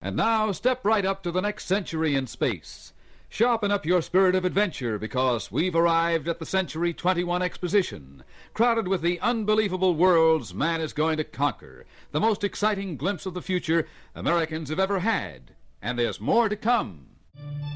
And now, step right up to the next century in space. Sharpen up your spirit of adventure, because we've arrived at the Century 21 Exposition, crowded with the unbelievable worlds man is going to conquer, the most exciting glimpse of the future Americans have ever had. And there's more to come.